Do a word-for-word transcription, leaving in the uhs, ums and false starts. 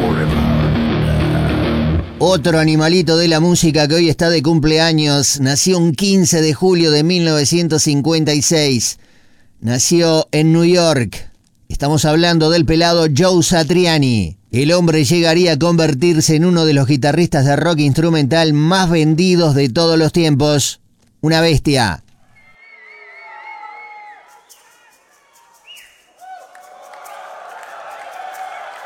Otro animalito de la música que hoy está de cumpleaños, nació un quince de julio de mil novecientos cincuenta y seis. Nació en New York. Estamos hablando del pelado Joe Satriani. El hombre llegaría a convertirse en uno de los guitarristas de rock instrumental más vendidos de todos los tiempos. Una bestia.